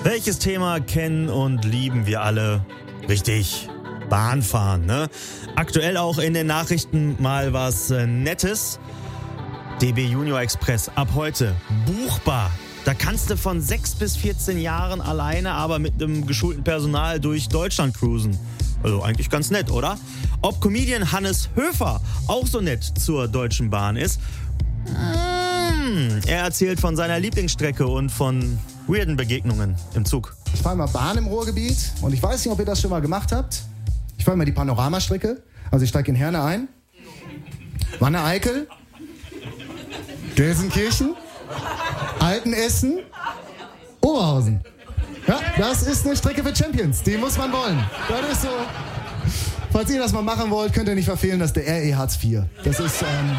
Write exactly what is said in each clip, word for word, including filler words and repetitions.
Welches Thema kennen und lieben wir alle? Richtig, Bahnfahren, ne? Aktuell auch in den Nachrichten mal was äh, Nettes. D B Junior Express ab heute buchbar. Da kannst du von sechs bis vierzehn Jahren alleine, aber mit einem geschulten Personal durch Deutschland cruisen. Also eigentlich ganz nett, oder? Ob Comedian Hannes Höfer auch so nett zur Deutschen Bahn ist? Mmh, er erzählt von seiner Lieblingsstrecke und von weirden Begegnungen im Zug. Ich fahre mal Bahn im Ruhrgebiet und ich weiß nicht, ob ihr das schon mal gemacht habt. Ich fahre mal die Panoramastrecke. Also ich steige in Herne ein, Wanne-Eickel, Gelsenkirchen, Altenessen, Oberhausen. Ja, das ist eine Strecke für Champions. Die muss man wollen. Das ist so. Falls ihr das mal machen wollt, könnt ihr nicht verfehlen, das ist der R E Hartz vier. Das ist, ähm...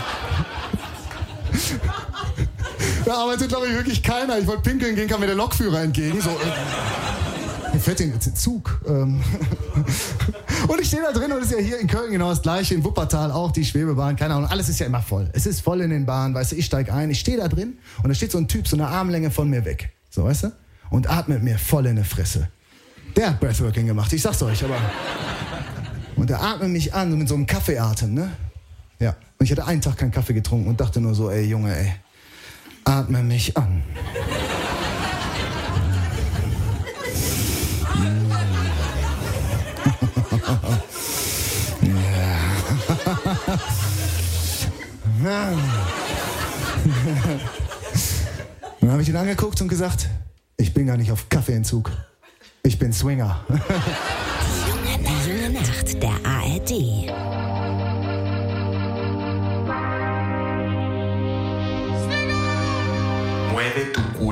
Da arbeitet, glaube ich, wirklich keiner. Ich wollte pinkeln gehen, kam mir der Lokführer entgegen. So, äh, mir fährt den Zug. Ähm. Und ich stehe da drin und es ist ja hier in Köln genau das Gleiche, in Wuppertal auch, die Schwebebahn, keine Ahnung. Alles ist ja immer voll. Es ist voll in den Bahnen, weißt du, ich steige ein, ich stehe da drin und da steht so ein Typ, so eine Armlänge von mir weg. So, weißt du? Und atmet mir voll in die Fresse. Der hat Breathworking gemacht, ich sag's euch, aber... Und der atmet mich an, so mit so einem Kaffeeatem, ne? Ja. Und ich hatte einen Tag keinen Kaffee getrunken und dachte nur so, ey, Junge, ey, atme mich an. Dann habe ich ihn angeguckt und gesagt, ich bin gar nicht auf Kaffeeentzug. Ich bin Swinger. Die junge Nacht der A R D.